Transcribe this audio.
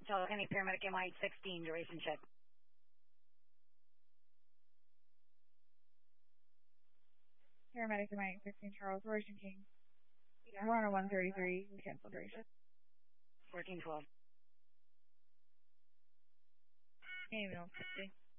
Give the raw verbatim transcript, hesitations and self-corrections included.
Hotel, any paramedic M I sixteen, duration check. Paramedic M I sixteen, Charles, Royston King. Yeah, we're on a one thirty-three, we cancel duration. fourteen twelve. Email fifty.